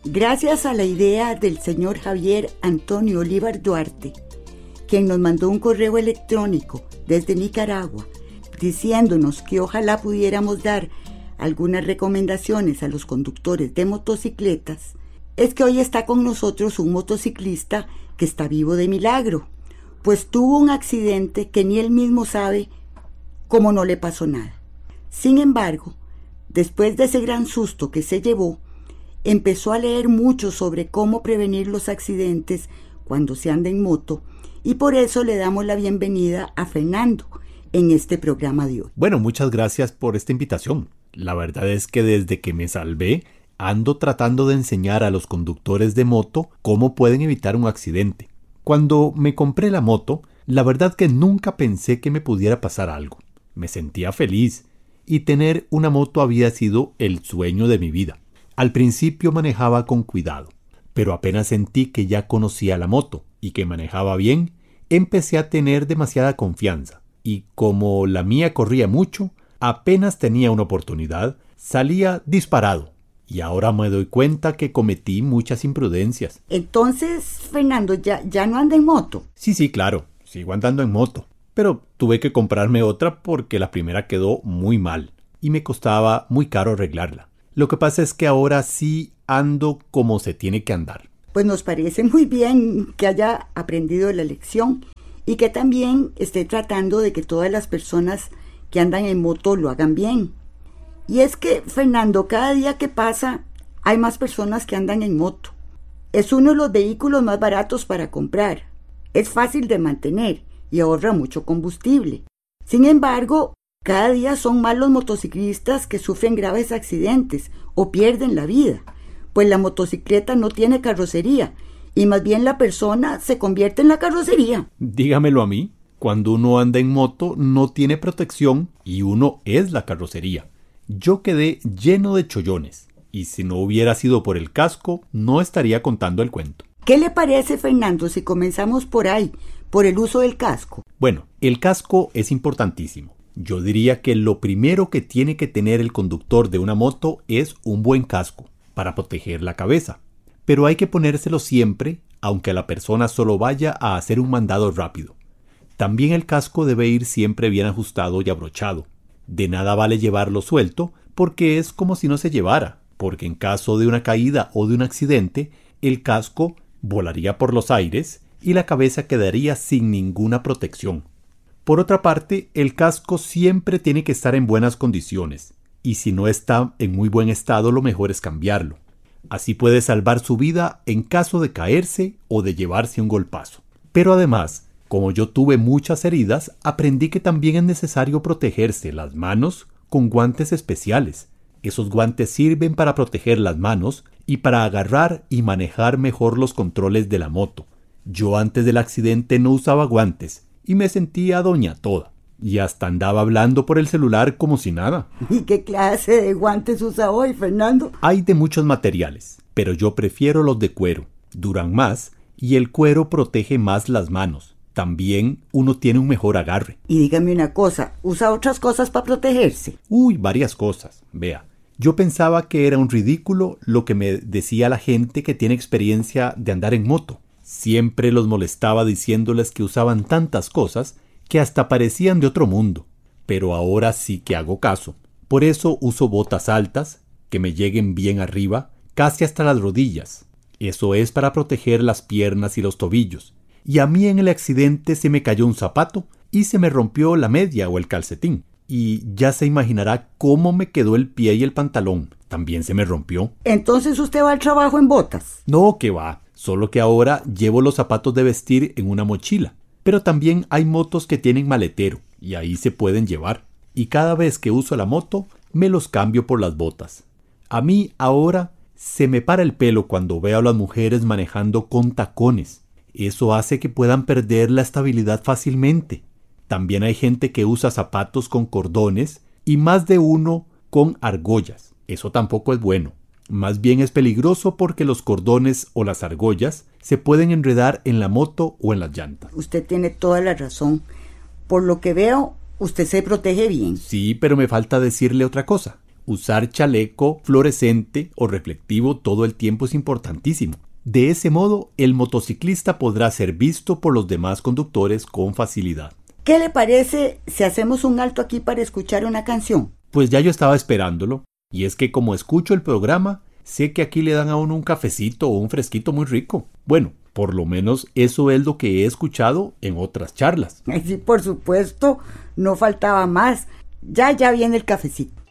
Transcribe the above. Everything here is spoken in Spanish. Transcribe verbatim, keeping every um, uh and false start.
Gracias a la idea del señor Javier Antonio Olivar Duarte, quien nos mandó un correo electrónico desde Nicaragua diciéndonos que ojalá pudiéramos dar algunas recomendaciones a los conductores de motocicletas, es que hoy está con nosotros un motociclista que está vivo de milagro, pues tuvo un accidente que ni él mismo sabe cómo no le pasó nada. Sin embargo, después de ese gran susto que se llevó, empezó a leer mucho sobre cómo prevenir los accidentes cuando se anda en moto, y por eso le damos la bienvenida a Fernando en este programa de hoy. Bueno, muchas gracias por esta invitación. La verdad es que desde que me salvé, ando tratando de enseñar a los conductores de moto cómo pueden evitar un accidente. Cuando me compré la moto, la verdad que nunca pensé que me pudiera pasar algo. Me sentía feliz y tener una moto había sido el sueño de mi vida. Al principio manejaba con cuidado, pero apenas sentí que ya conocía la moto y que manejaba bien, empecé a tener demasiada confianza. Y como la mía corría mucho, apenas tenía una oportunidad, salía disparado. Y ahora me doy cuenta que cometí muchas imprudencias. Entonces, Fernando, ¿ya, ya no anda en moto? Sí, sí, claro, sigo andando en moto. Pero tuve que comprarme otra porque la primera quedó muy mal y me costaba muy caro arreglarla. Lo que pasa es que ahora sí ando como se tiene que andar. Pues nos parece muy bien que haya aprendido la lección y que también esté tratando de que todas las personas que andan en moto lo hagan bien. Y es que, Fernando, cada día que pasa hay más personas que andan en moto. Es uno de los vehículos más baratos para comprar. Es fácil de mantener y ahorra mucho combustible. Sin embargo, cada día son más los motociclistas que sufren graves accidentes o pierden la vida, pues la motocicleta no tiene carrocería y más bien la persona se convierte en la carrocería. Dígamelo a mí, cuando uno anda en moto no tiene protección y uno es la carrocería. Yo quedé lleno de chollones y si no hubiera sido por el casco no estaría contando el cuento. ¿Qué le parece, Fernando, si comenzamos por ahí, por el uso del casco? Bueno, el casco es importantísimo. Yo diría que lo primero que tiene que tener el conductor de una moto es un buen casco para proteger la cabeza. Pero hay que ponérselo siempre, aunque la persona solo vaya a hacer un mandado rápido. También el casco debe ir siempre bien ajustado y abrochado. De nada vale llevarlo suelto porque es como si no se llevara, porque en caso de una caída o de un accidente, el casco volaría por los aires y la cabeza quedaría sin ninguna protección. Por otra parte, el casco siempre tiene que estar en buenas condiciones, y si no está en muy buen estado, lo mejor es cambiarlo. Así puede salvar su vida en caso de caerse o de llevarse un golpazo. Pero además, como yo tuve muchas heridas, aprendí que también es necesario protegerse las manos con guantes especiales. Esos guantes sirven para proteger las manos y para agarrar y manejar mejor los controles de la moto. Yo antes del accidente no usaba guantes y me sentía doña toda. Y hasta andaba hablando por el celular como si nada. ¿Y qué clase de guantes usa hoy, Fernando? Hay de muchos materiales, pero yo prefiero los de cuero. Duran más y el cuero protege más las manos. También uno tiene un mejor agarre. Y dígame una cosa, ¿usa otras cosas para protegerse? Uy, varias cosas. Vea, yo pensaba que era un ridículo lo que me decía la gente que tiene experiencia de andar en moto. Siempre los molestaba diciéndoles que usaban tantas cosas que hasta parecían de otro mundo. Pero ahora sí que hago caso. Por eso uso botas altas, que me lleguen bien arriba, casi hasta las rodillas. Eso es para proteger las piernas y los tobillos. Y a mí en el accidente se me cayó un zapato y se me rompió la media o el calcetín. Y ya se imaginará cómo me quedó el pie y el pantalón. También se me rompió. ¿Entonces usted va al trabajo en botas? No, que va. Solo que ahora llevo los zapatos de vestir en una mochila. Pero también hay motos que tienen maletero y ahí se pueden llevar. Y cada vez que uso la moto, me los cambio por las botas. A mí ahora se me para el pelo cuando veo a las mujeres manejando con tacones. Eso hace que puedan perder la estabilidad fácilmente. También hay gente que usa zapatos con cordones y más de uno con argollas. Eso tampoco es bueno. Más bien es peligroso porque los cordones o las argollas se pueden enredar en la moto o en las llantas. Usted tiene toda la razón. Por lo que veo, usted se protege bien. Sí, pero me falta decirle otra cosa. usar chaleco fluorescente o reflectivo todo el tiempo es importantísimo. De ese modo, el motociclista podrá ser visto por los demás conductores con facilidad. ¿Qué le parece si hacemos un alto aquí para escuchar una canción? Pues ya yo estaba esperándolo, y es que como escucho el programa, sé que aquí le dan a uno un cafecito o un fresquito muy rico. Bueno, por lo menos eso es lo que he escuchado en otras charlas. Sí, por supuesto, no faltaba más. Ya, ya viene el cafecito.